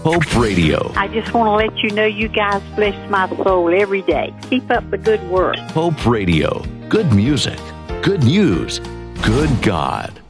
Hope Radio. I just want to let you know you guys bless my soul every day. Keep up the good work. Hope Radio. Good music. Good news. Good God.